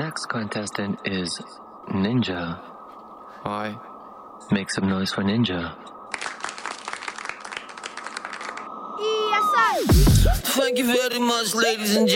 next contestant is Ninja. Hi. Make some noise for Ninja. Thank you very much, ladies and gentlemen.